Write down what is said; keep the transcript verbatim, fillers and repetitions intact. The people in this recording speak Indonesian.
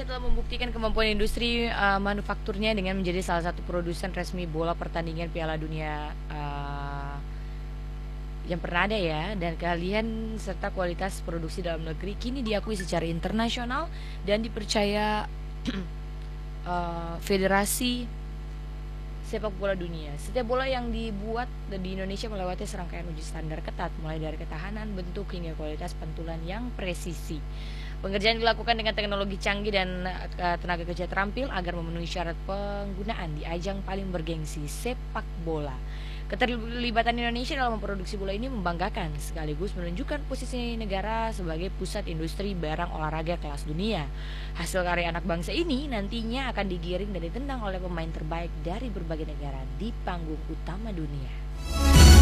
telah membuktikan kemampuan industri uh, manufakturnya dengan menjadi salah satu produsen resmi bola pertandingan Piala Dunia uh, yang pernah ada ya, dan keahlian serta kualitas produksi dalam negeri kini diakui secara internasional dan dipercaya uh, federasi sepak bola dunia. Setiap bola yang dibuat di Indonesia melewati serangkaian uji standar ketat, mulai dari ketahanan, bentuk, hingga kualitas pantulan yang presisi. Pengerjaan dilakukan dengan teknologi canggih dan uh, tenaga kerja terampil agar memenuhi syarat penggunaan di ajang paling bergengsi sepak bola. Keterlibatan Indonesia dalam memproduksi bola ini membanggakan, sekaligus menunjukkan posisi negara sebagai pusat industri barang olahraga kelas dunia. Hasil karya anak bangsa ini nantinya akan digiring dan ditendang oleh pemain terbaik dari berbagai negara di panggung utama dunia.